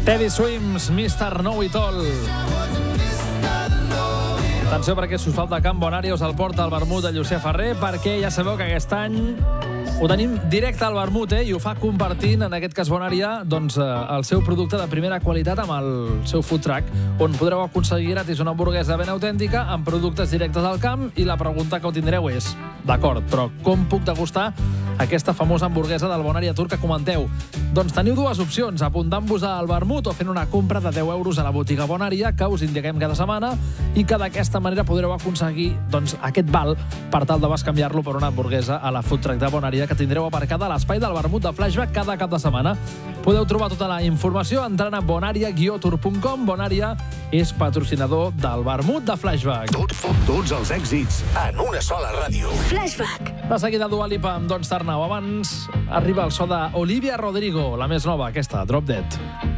Teddy Swims, Mr. Know-It-All. Atenció, perquè si us falta Camp Bonària us el porta el vermut de Llucià Ferrer, perquè ja sabeu que aquest any ho tenim directe al vermut, i ho fa compartint, en aquest cas Bonària, doncs, el seu producte de primera qualitat amb el seu food truck, on podreu aconseguir gratis una hamburguesa ben autèntica amb productes directes al camp, i la pregunta que ho tindreu és, d'acord, però com puc degustar aquesta famosa hamburguesa del Bonària Tour que comenteu? Doncs teniu dues opcions, apuntant-vos al vermut o fent una compra de 10 euros a la botiga Bonària, que us indiquem cada setmana, i que d'aquesta manera podreu aconseguir aquest val per tal de bescanviar-lo per una hamburguesa a la food truck de Bonària que tindreu aparcada a l'espai del vermut de Flashback cada cap de setmana. Podeu trobar tota la informació entrant a bonaria-tour.com. Bonària és patrocinador del vermut de Flashback. Tots els èxits en una sola ràdio. Flashback. De seguida Dua Lipa amb Don't Start Now. Abans arriba el so d'Olivia Rodrigo, la més nova, aquesta, Drop Dead.